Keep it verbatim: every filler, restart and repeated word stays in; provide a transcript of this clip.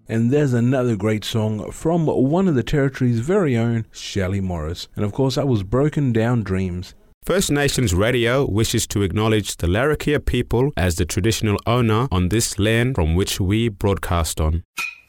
And there's another great song from one of the Territory's very own Shelley Morris. And of course that was Broken Down Dreams. First Nations Radio wishes to acknowledge the Larrakia people as the traditional owner on this land from which we broadcast on.